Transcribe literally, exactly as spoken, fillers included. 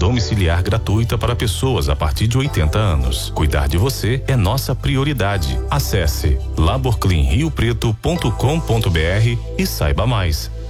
domiciliar gratuita para pessoas a partir de oitenta anos. Cuidar de você é nossa prioridade. Acesse laborclean rio preto ponto com ponto br e saiba mais.